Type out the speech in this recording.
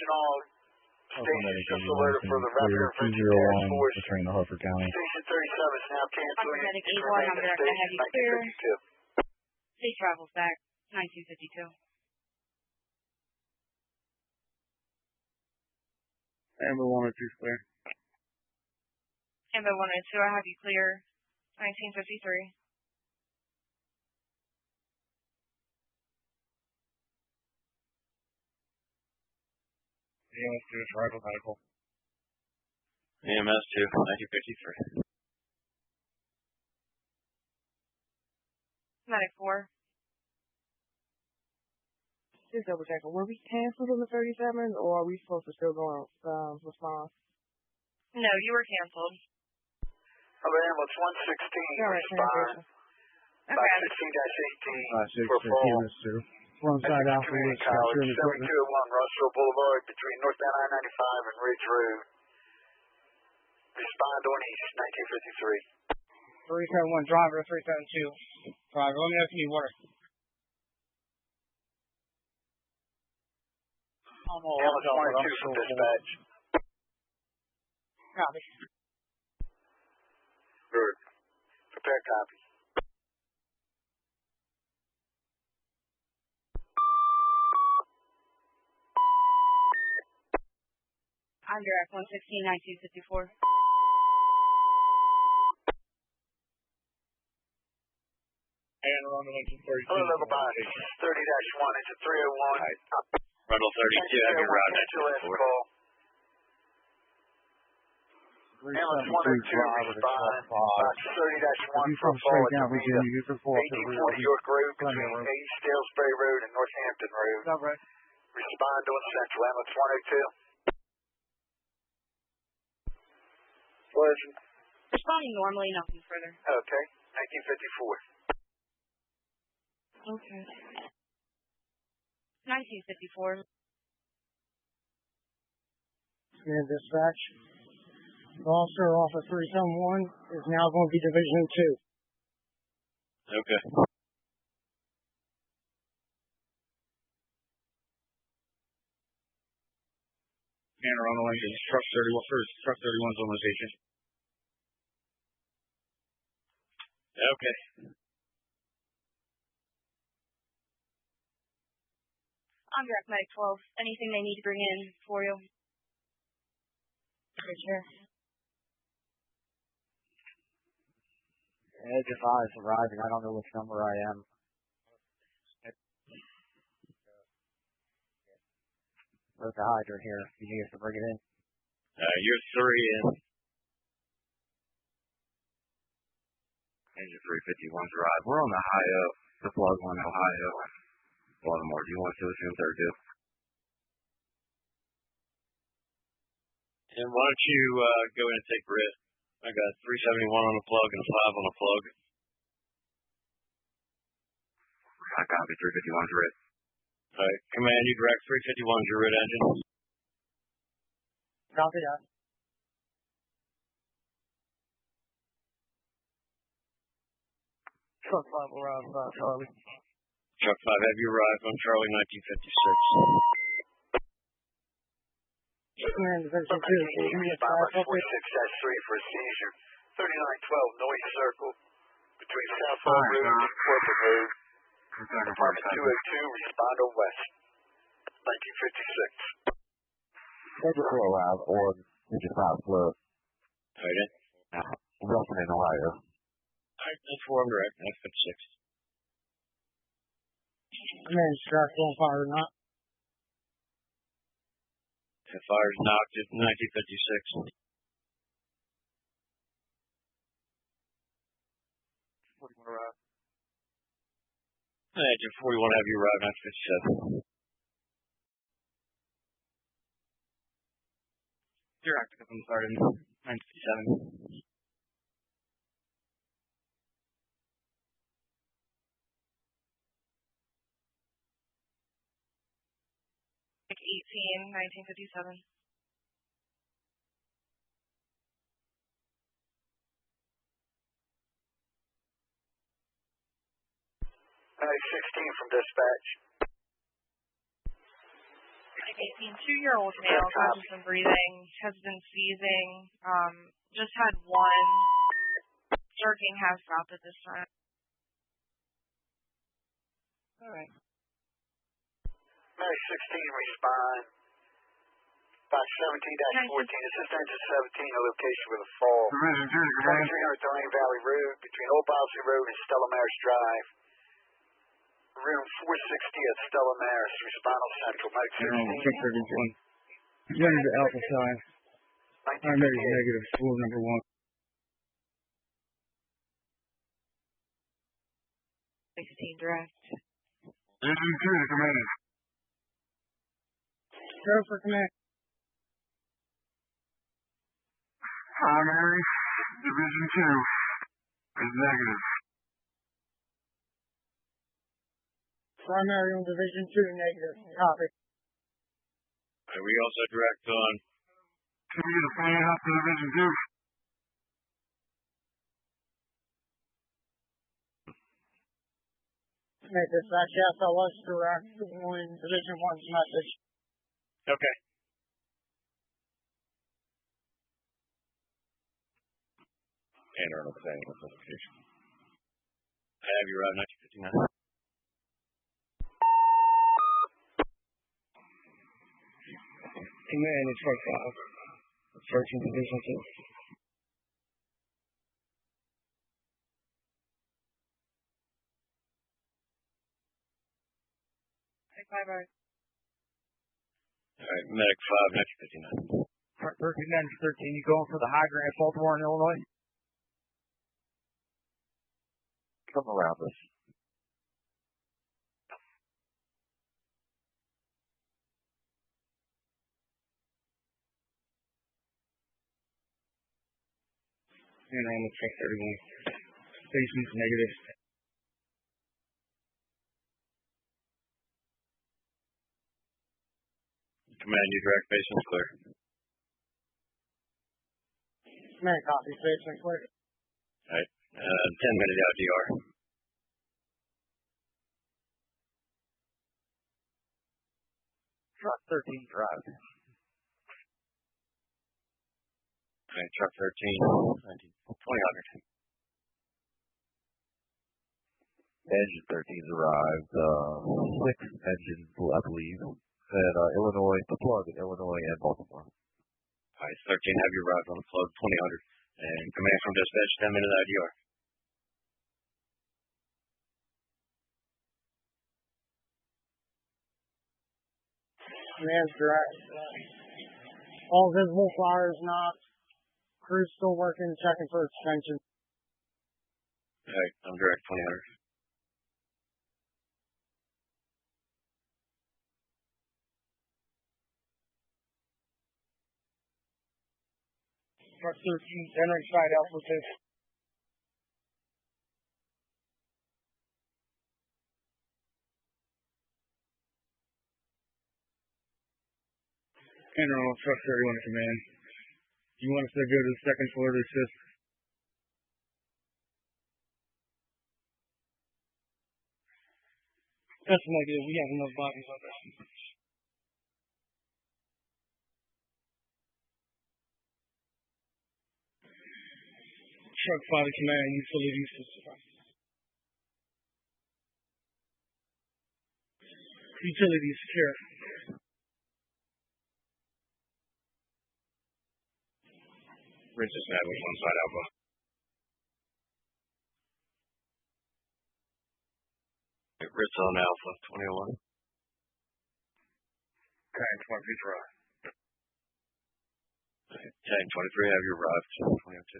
all stations just alerted for the rapid emergency task force. Returning to Harford County. Station 37 is now canceling. Paramedic A1, I'm direct to have you clear. Safe travels back, 1952. Amber 102 clear. Amber 102, I have you clear, 1953. EMS 2 is arrival medical. EMS 2, 1953. Medic 4. Just double checking. Were we canceled on the 37, or are we supposed to still go on response? No, you were canceled. Ambulance 116 respond. Okay. 16-18 for fall. Frontside Alpha Community was College, captured 7201 Russell Boulevard between northbound I-95 and Ridge Road. Respond on east, 1953. 371 driver, 372. Driver, let me know if you need water. Ambulance 102 from dispatch. Copy. Good. Prepare copy. I'm direct 116, 1954. And around the 1932. Hello, level box 30-1, it's a 301. Rental 32, have your route 1954. Ambulance 102 respond. Box 30-1 for fall at Virginia. 1840 York Road between East Dalesbury Road and Northampton Road. Respond on Central. Ambulance 102. Pleasant. Responding normally, nothing further. Okay, 1954. Okay. 1954. And dispatch. Officer, Officer 371 is now going to be Division 2. Okay. And around the lane, truck 31's on location. Okay. I'm direct medic 12. Anything they need to bring in for you? Sure. Edge of 5 is arriving. I don't know which number I am. Where's the hydrant here? You need us to bring it in? You're 3 in. Engine 351's arrived. We're on the Ohio, the plug on Ohio, Baltimore. Do you want to assume 32? And why don't you go in and take Britt? I got 371 on the plug and a 5 on the plug. I copy 351's Britt. All right, command, you direct 351's your Red engine. Copy that. Truck 5 arrived by Charlie. Truck 5, have you arrived on Charlie 1956? Command Division 2. Bomber 46-3 for a seizure. 3912 Noise Circle between Southfield Road and Corporate Road. Department 202, respond on west. 1956. Edge of 4 arrived, or Edge of 5 flood. Right in. Wilson in Ohio. Alright, that's 4 direct, 956. Command Strike on fire or not. The fire's knocked at 1956. 41 arrived. Engine 41, have you arrived 1957? You're active on the start in 1957. 18, 1957. Nice 16 from dispatch. 18, 2-year-old male, conscious and breathing, has been seizing, just had one jerking half stop at this time. Alright. Mary 16, respond. Box 17-14, assist engine 17, a location with a fall. 2300 Delane Valley Road, between Old Bosley Road and Stella Maris Drive. Room 460 at Stella Maris, respond Central, Mike 16. Unit to Alpha Psi. Primary negative, floor number 1. 16 direct. Division 2 to command. Go for command. Primary, Division 2 is negative. Primary on Division 2, negative. Copy. We also direct on. Can we get a fan up to Division 2? Make dispatch, yes, I was direct on Division 1's message. Okay. And our planning notification. I have you right, 1959. Command is Truck 5. Searching Division 2. 5 right. Alright, Medic 5, 1959. Truck 13, 13, you going for the high ground, Baltimore and Illinois? Come around us. And on the Truck 31. Stations negative. Command, you direct patients clear. Command, copy, station clear. Alright, 10-minute out DR. Truck 13 drive. Alright, Truck 13, 2000. Engine 13's arrived. 6 engines, I believe. And Illinois, the plug in Illinois and Baltimore. Alright, 13, have you arrived on the plug, 2000. And command from dispatch, 10-minute IDR. Command's direct. All visible flyers not. Crew's still working, checking for extension. Alright, I'm direct, 2000. Truck 13, entering side Alpha 6. Enter on Truck 31 to command. You want us to go to the second floor to assist? That's negative. We have enough bodies on this. Truck 5 to command, utilities to survive. Utilities secure. Princess Nav with one side Alpha. Ritz on Alpha, 2001. Tank 23 drive. Tank 23, have you arrived, 2002.